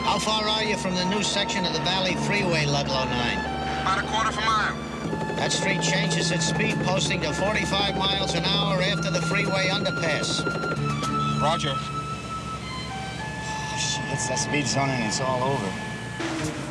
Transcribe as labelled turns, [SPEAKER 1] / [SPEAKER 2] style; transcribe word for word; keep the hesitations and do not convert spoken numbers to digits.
[SPEAKER 1] How far are you from the new section of the Valley Freeway, Ludlow nine?
[SPEAKER 2] About a quarter of a mile.
[SPEAKER 1] That street changes its speed posting to forty-five miles an hour after the freeway underpass.
[SPEAKER 2] Roger.
[SPEAKER 3] Oh, shit, it's that speed zone and it's all over.